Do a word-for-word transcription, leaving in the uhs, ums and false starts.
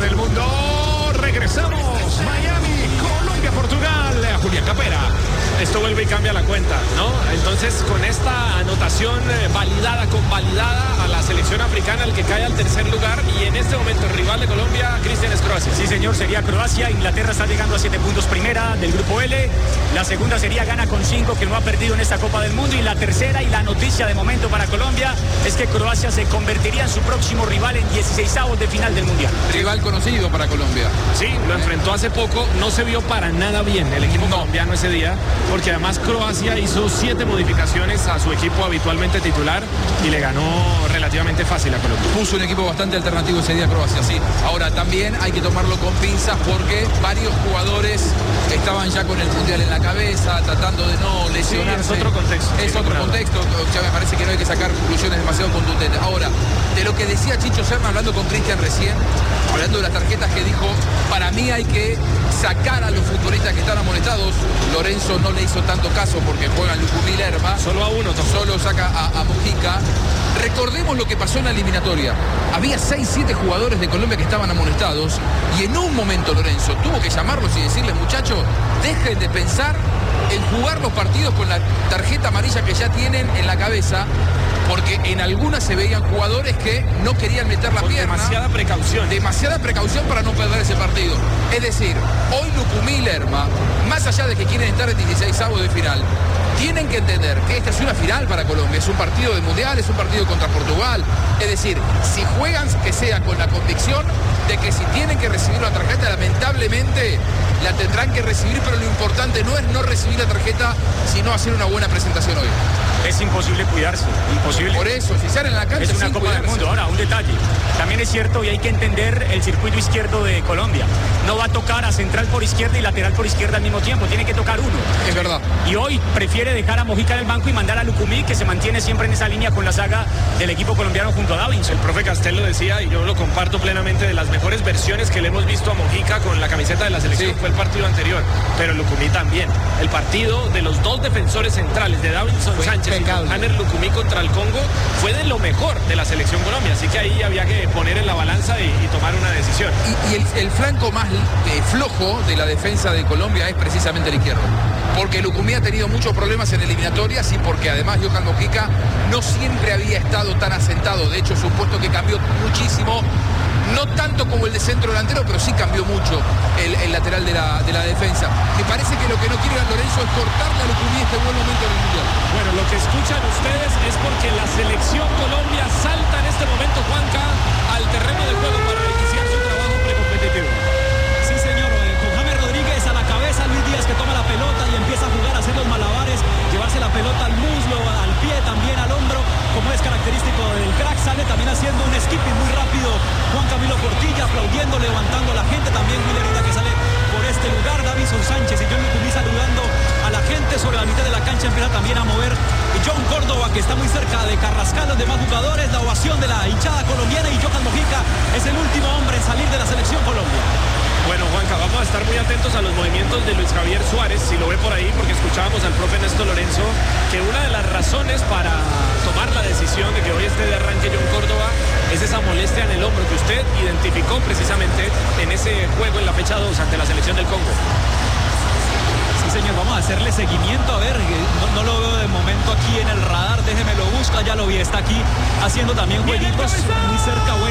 del Mundo. Regresamos. Miami, Colombia, Portugal. Julián Capera. Esto vuelve y cambia la cuenta, ¿no? Entonces, con esta anotación eh, validada, convalidada a la selección africana, el que cae al tercer lugar, y en este momento el rival de Colombia, Cristian, es Croacia. Sí, señor, sería Croacia. Inglaterra está llegando a siete puntos primera del grupo L. La segunda sería Ghana con cinco, que no ha perdido en esta Copa del Mundo. Y la tercera y la noticia de momento para Colombia es que Croacia se convertiría en su próximo rival en dieciseisavos de final del Mundial. Rival conocido para Colombia. Sí, lo enfrentó hace poco, no se vio para nada bien el equipo no. colombiano ese día, porque además Croacia hizo siete modificaciones a su equipo habitualmente titular y le ganó relativamente fácil a Colombia. Puso un equipo bastante alternativo ese día Croacia, sí. Ahora también hay que tomarlo con pinzas porque varios jugadores estaban ya con el Mundial en la cabeza, tratando de no lesionarse. Sí, es otro contexto. Es sí, otro claro. contexto, ya me parece que no hay que sacar conclusiones demasiado contundentes. Ahora, de lo que decía Chicho Serna hablando con Cristian recién, hablando de las tarjetas que dijo, para mí hay que sacar a los futbolistas que están amonestados. Lorenzo no le hizo tanto caso porque juegan Lucumí y Lerma. Solo a uno. Tomó. Solo saca a, a Mojica. Recordemos lo que pasó en la eliminatoria. Había seis, siete jugadores de Colombia que estaban amonestados y en un momento Lorenzo tuvo que llamarlos y decirles, muchachos, dejen de pensar en jugar los partidos con la tarjeta amarilla que ya tienen en la cabeza, porque en algunas se veían jugadores que no querían meter la con pierna. Demasiada precaución. Demasiada precaución para no perder ese partido. Es decir, hoy Lucumí y Lerma, más allá de que quieren estar en dieciseisavos de final, tienen que entender que esta es una final para Colombia, es un partido de mundial, es un partido contra Portugal. Es decir, si juegan, que sea con la convicción de que si tienen que recibir la tarjeta, lamentablemente la tendrán que recibir, pero lo importante no es no recibir la tarjeta, sino hacer una buena presentación hoy. Es imposible cuidarse, imposible. Por eso, si salen en la cancha es una sin Copa cuidarse. del Mundo. Ahora, un detalle. También es cierto y hay que entender el circuito izquierdo de Colombia. No va a tocar a central por izquierda y lateral por izquierda al mismo tiempo. Tiene que tocar uno. Es verdad. Y hoy prefiere dejar a Mojica en el banco y mandar a Lucumí, que se mantiene siempre en esa línea con la saga del equipo colombiano junto a Davinson. El profe Castel lo decía y yo lo comparto plenamente, de las mejores versiones que le hemos visto a Mojica con la camiseta de la selección sí. fue el partido anterior, pero Lucumí también. El partido de los dos defensores centrales, de Davinson fue Sánchez impecable. Y Hanner Lucumí contra el Congo, fue de lo mejor de la selección Colombia, así que ahí había que poner en la balanza y, y tomar una decisión. Y, y el, el flanco más eh, flojo de la defensa de Colombia es precisamente el izquierdo, porque Lucumí ha tenido muchos problemas en eliminatorias y porque además Johan Mojica no siempre había estado tan asentado. De hecho, su puesto que cambió muchísimo, no tanto como el de centro delantero, pero sí cambió mucho el, el lateral de la, de la defensa. Me parece que lo que no quiere Lorenzo es cortarle a Lucumí este buen momento del Mundial. Bueno, lo que escuchan ustedes es porque la selección Colombia salta en este momento, Juanca, al terreno de juego para iniciar su trabajo precompetitivo. Sí, señor, eh, con James Rodríguez a la cabeza, Luis Díaz que toma la pelota y empieza a jugar, a hacer los malabares, llevarse la pelota al muslo, al pie, también al hombro, como es característico del crack. Sale también haciendo un skipping muy rápido Juan Camilo Portilla, aplaudiendo, levantando a la gente. También Willerita que sale por este lugar, Davinson Sánchez y John Lucumí saludando a la gente sobre la mitad de la cancha. Empieza también a mover John Córdoba, que está muy cerca de Carrascal, los demás jugadores. La ovación de la hinchada colombiana, y Johan Mojica es el último hombre en salir de la selección Colombia. Bueno, Juanca, vamos a estar muy atentos a los movimientos de Luis Javier Suárez, si lo ve por ahí, porque escuchábamos al profe Néstor Lorenzo que una de las razones para tomar la decisión de que hoy esté de arranque John Córdoba es esa molestia en el hombro que usted identificó precisamente en ese juego en la fecha dos ante la selección del Congo. Sí, señor, vamos a hacerle seguimiento, a ver, no, no lo veo de momento aquí en el radar, déjeme lo busco, ya lo vi, está aquí haciendo también jueguitos muy cerca.